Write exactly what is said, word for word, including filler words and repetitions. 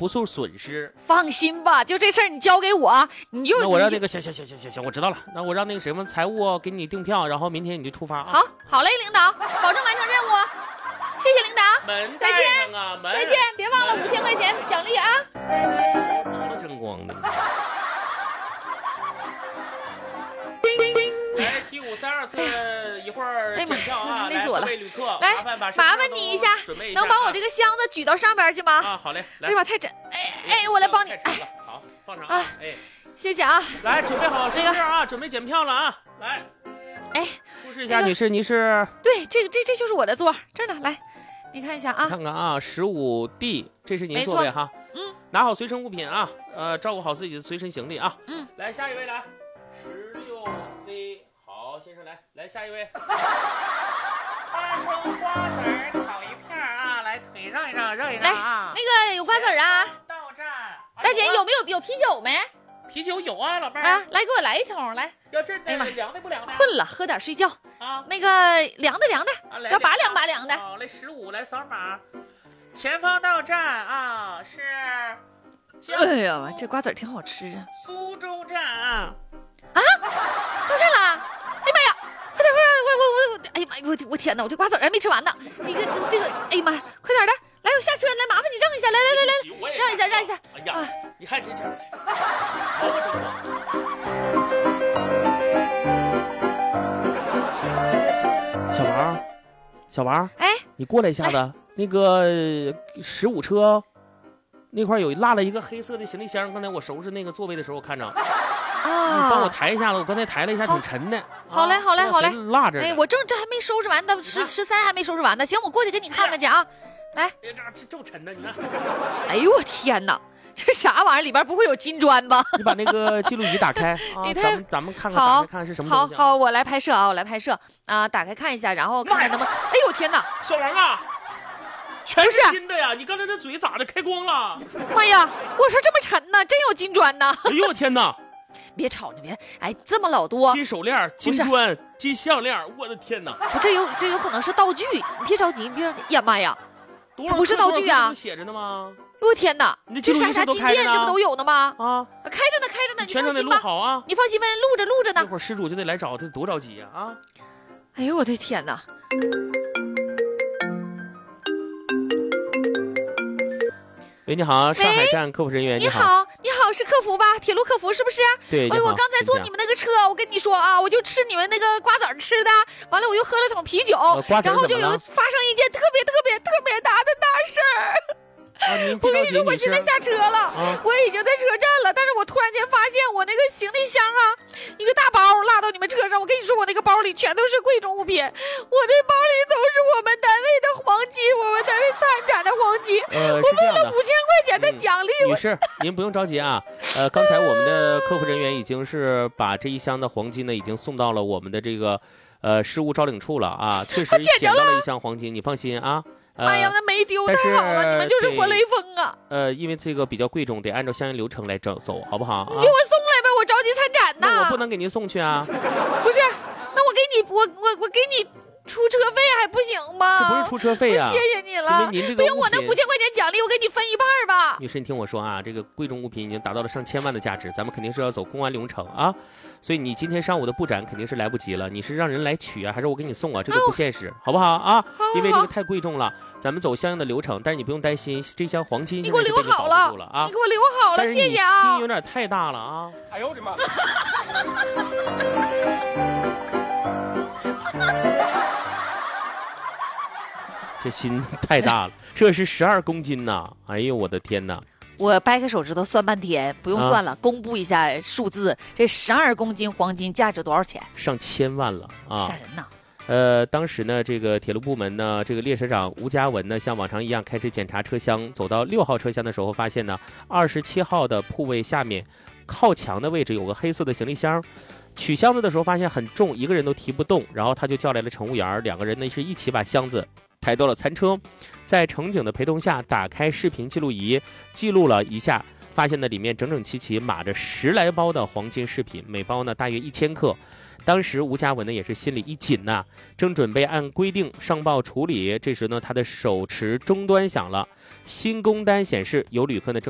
不受损失。 放心吧，就这事儿你交给我，你就那我让那个行行行行行行，我知道了。那我让那个什么财务给你订票，然后明天你就出发啊。 好，好嘞，领导，保证完成任务。谢谢领导， 门再见啊，门再见，别忘了五千块钱奖励啊！ 真光的。来 T 五三二次，一会儿检票啊！ 累死我了， 各位旅客， 来， 麻烦把麻烦你一下，能把我这个箱子举到上边去吗？ 啊，好嘞，来。 哎呀，太沉，哎哎，我来帮你。 哎，好，放上啊，哎， 谢谢啊。 来，准备好身份证啊，准备检票了啊，来。 哎， 出示一下，女士，你是？ 对，这个这这就是我的座，这儿呢，来。你看一下啊， 看看啊，十五 D， 这是您座位哈。 嗯， 拿好随身物品啊，呃，照顾好自己的随身行李啊。 嗯， 来下一位来，十六 C， 好，先生来，来下一位。二称瓜子儿烤一片啊，来腿让一让，让一让啊。 来，那个有瓜子儿啊。 到站。 大姐有没有有啤酒没？ 啤酒有啊，老妹儿。 啊，来给我来一桶来。 要这的凉的不凉的？ 困了，喝点睡觉。 啊， 那个凉的凉的，要拔凉拔凉的。 好，来十五，来扫码。前方到站啊，是。 哎呀，这瓜子儿挺好吃啊。 苏州站啊。 啊，到站了！哎呀妈呀，快点快点，我我我，哎呀妈呀，我我天哪，我这瓜子儿还没吃完呢。你个这个，哎呀妈呀，快点的，来我下车，来麻烦你让一下，来来来来，让一下让一下。 哎呀，你看这这，好整。小王，小王， 哎， 你过来一下子。那个十五车那块有落了一个黑色的行李箱，刚才我收拾那个座位的时候我看着。啊，你帮我抬一下子，我刚才抬了一下，挺沉的。 好嘞，好嘞，好嘞， 落着。 哎，我正这还没收拾完呢，十十三还没收拾完呢。行，我过去给你看看去啊。来， 哎，这这这沉的，你看。 哎呦我天哪！这啥玩意儿？里边不会有金砖吧？ 你把那个记录仪打开啊，咱们咱们看看， 好， 看看是什么东西。 好好，我来拍摄啊，我来拍摄啊，打开看一下，然后看看能不能。哎呦天哪！ 小王啊，全是新的呀！你刚才那嘴咋的？开光了？ 哎呀，我说这么沉呢，真有金砖呢！ 哎呦我天哪！ 别吵呢，别！哎，这么老多金手链、金砖、金项链，我的天哪！ 这有这有可能是道具，你别着急，你别着急。呀妈呀！它不是道具啊！ 写着呢吗？ 我天哪！ 你这啥啥金件这不都有呢吗？ 啊， 开着呢，开着呢，你全程得录好啊！ 你放心吧，录着录着呢。 一会儿失主就得来找他，多着急呀！啊！ 哎呦我的天哪！ 喂，你好，上海站客服人员， 你好，你好，是客服吧？铁路客服是不是？ 对。 哎，我刚才坐你们那个车，我跟你说啊，我就吃你们那个瓜子儿吃的，完了我又喝了桶啤酒，然后就有发生一件特别特别特别大的大事儿。 啊、 我跟你说，我现在下车了，啊、我已经在车站了，但是我突然间发现我那个行李箱啊，一个大包落到你们车上。我跟你说，我那个包里全都是贵重物品，我的包里都是我们单位的黄金，我们单位参展的黄金。 呃， 我为了五千块钱的奖励， 嗯、女士，您不用着急啊。呃，刚才我们的客服人员已经是把这一箱的黄金呢，已经送到了我们的这个呃失物招领处了啊，确实捡到了一箱黄金，你放心啊。 呃、哎呀，那没丢，太好了！你们就是活雷锋啊！ 呃，因为这个比较贵重，得按照相应流程来走走，好不好？啊、 你给我送来呗，我着急参展呢。 那我不能给您送去啊。 不是，那我给你，我我我给你出车费还不行吗？ 这不是出车费啊！ 谢谢你了， 您这个不用我那五千块钱奖励，我给你分一半吧。 女士，你听我说啊，这个贵重物品已经达到了上千万的价值，咱们肯定是要走公安流程啊。所以你今天上午的布展肯定是来不及了，你是让人来取啊，还是我给你送啊？这个不现实，哦、好不好啊？ 好因为这个太贵重了，咱们走相应的流程。但是你不用担心，这箱黄金你给我留好了啊！ 你给我留好了，谢谢啊！ 心有点太大了啊！ 哎呦我的妈！ 这心太大了，这是十二公斤呐！哎呦我的天哪！ 我掰开手指头算半天，不用算了，啊、公布一下数字，这十二公斤黄金价值多少钱？ 上千万了啊！ 吓人呐！ 呃，当时呢，这个铁路部门呢，这个列车长吴嘉文呢，像往常一样开始检查车厢，走到六号车厢的时候，发现呢，二十七号的铺位下面靠墙的位置有个黑色的行李箱。取箱子的时候发现很重，一个人都提不动，然后他就叫来了乘务员，两个人呢是一起把箱子抬到了餐车，在乘警的陪同下，打开视频记录仪，记录了一下，发现呢里面整整齐齐码着十来包的黄金饰品，每包呢大约一千克。当时吴嘉文呢也是心里一紧呐、啊，正准备按规定上报处理，这时呢他的手持终端响了，新工单显示有旅客呢正